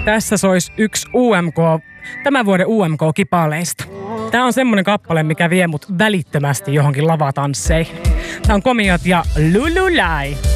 Tässä sois yksi tämän vuoden UMK-kipaleista. Tää on semmonen kappale, mikä vie mut välittömästi johonkin lavatansseihin. Tää on Komiot ja Lululai.